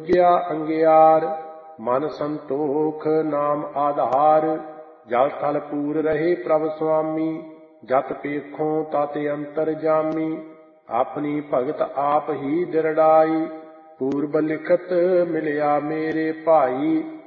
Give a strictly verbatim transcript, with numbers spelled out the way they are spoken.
ਬੁਝਿਆ ਅੰਗਿਆਰ। ਮਨ ਸੰਤੋਖ ਨਾਮ ਆਧਾਰ, ਜਲ ਥਲ ਪੂਰ ਰਹੇ ਪ੍ਰਭ ਸੁਆਮੀ। ਜਤ ਪੇਖੋਂ ਤਤ ਅੰਤਰ ਜਾਮੀ, ਆਪਣੀ ਭਗਤ ਆਪ ਹੀ ਦਿਰੜਾਈ। ਪੂਰਬ ਲਿਖਤ ਮਿਲਿਆ ਮੇਰੇ ਭਾਈ,